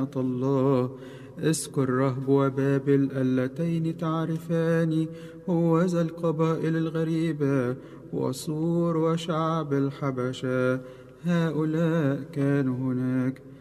الله. اذكر رهب وبابل اللتين تعرفان، هو ذا القبائل الغريبة وصور وشعب الحبشة، هؤلاء كانوا هناك